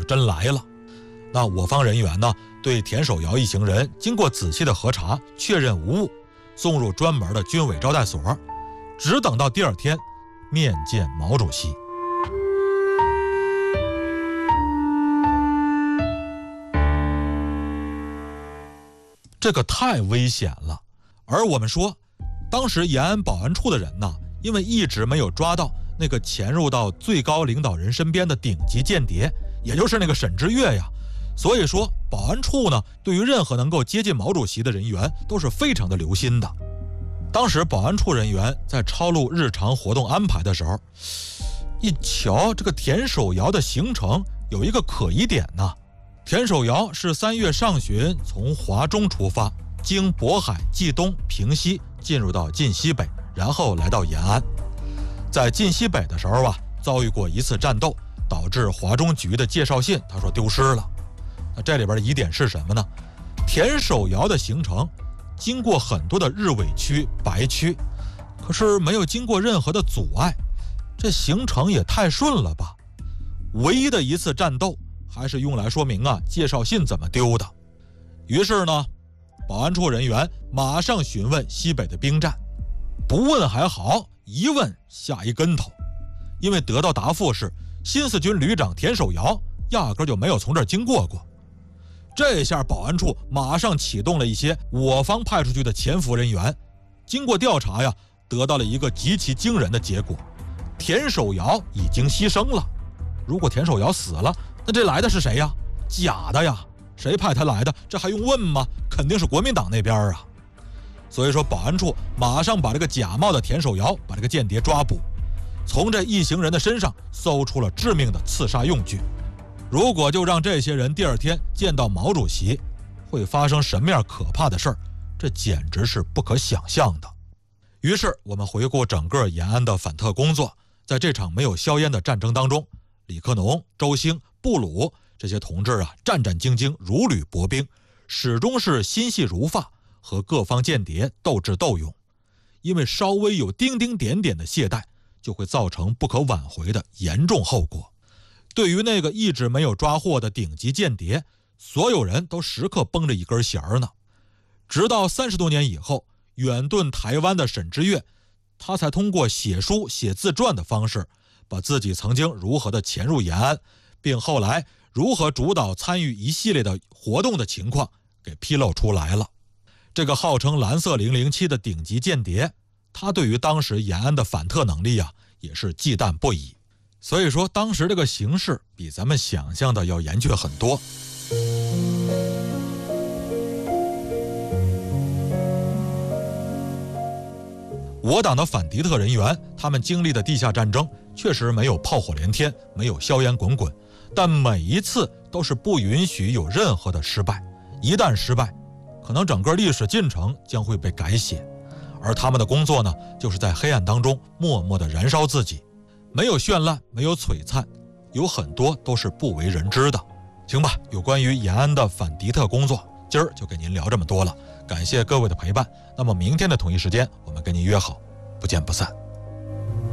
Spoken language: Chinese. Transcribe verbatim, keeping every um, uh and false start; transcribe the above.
真来了。那我方人员呢，对田守尧一行人经过仔细的核查，确认无误，送入专门的军委招待所，只等到第二天面见毛主席。这个太危险了。而我们说，当时延安保安处的人呢，因为一直没有抓到那个潜入到最高领导人身边的顶级间谍，也就是那个沈知岳呀，所以说保安处呢，对于任何能够接近毛主席的人员都是非常的留心的。当时保安处人员在抄录日常活动安排的时候，一瞧这个田守尧的行程有一个可疑点呢。田守尧是三月上旬从华中出发，经渤海、冀东、平西进入到晋西北，然后来到延安。在晋西北的时候啊，遭遇过一次战斗，导致华中局的介绍信他说丢失了。那这里边的疑点是什么呢？田守尧的行程经过很多的日伪区、白区，可是没有经过任何的阻碍，这行程也太顺了吧。唯一的一次战斗还是用来说明啊介绍信怎么丢的。于是呢，保安处人员马上询问西北的兵站，不问还好，一问下一跟头，因为得到答复是新四军旅长田守尧压根就没有从这儿经过过。这下保安处马上启动了一些我方派出去的潜伏人员，经过调查呀，得到了一个极其惊人的结果：田守尧已经牺牲了。如果田守尧死了，那这来的是谁呀？假的呀！谁派他来的？这还用问吗？肯定是国民党那边啊。所以说保安处马上把这个假冒的田守尧，把这个间谍抓捕，从这一行人的身上搜出了致命的刺杀用具。如果就让这些人第二天见到毛主席，会发生什么样可怕的事儿？这简直是不可想象的。于是我们回顾整个延安的反特工作，在这场没有硝烟的战争当中，李克农、周兴、布鲁这些同志啊，战战兢兢，如履薄冰，始终是心细如发，和各方间谍斗智斗勇。因为稍微有丁丁点点的懈怠，就会造成不可挽回的严重后果。对于那个一直没有抓获的顶级间谍，所有人都时刻绷着一根弦儿呢。直到三十多年以后，远遁台湾的沈知岳，他才通过写书写自传的方式，把自己曾经如何的潜入延安，并后来如何主导参与一系列的活动的情况给披露出来了。这个号称蓝色零零七的顶级间谍，他对于当时延安的反特能力啊，也是忌惮不已。所以说当时这个形势比咱们想象的要严峻很多。我党的反敌特人员，他们经历的地下战争确实没有炮火连天，没有硝烟滚滚，但每一次都是不允许有任何的失败。一旦失败，可能整个历史进程将会被改写。而他们的工作呢，就是在黑暗当中默默地燃烧自己，没有绚烂，没有璀璨，有很多都是不为人知的。行吧，有关于延安的反敌特工作，今儿就跟您聊这么多了，感谢各位的陪伴。那么明天的同一时间，我们跟您约好，不见不散。